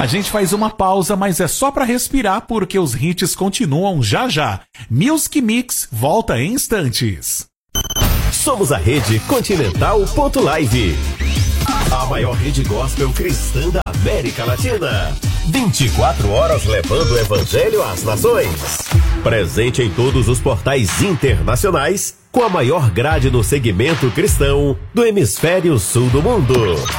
A gente faz uma pausa, mas é só pra respirar porque os hits continuam já já. Music Mix volta em instantes. Somos a Rede Continental.live, a maior rede gospel cristã da América Latina. 24 horas levando o evangelho às nações. Presente em todos os portais internacionais, com a maior grade no segmento cristão do hemisfério sul do mundo.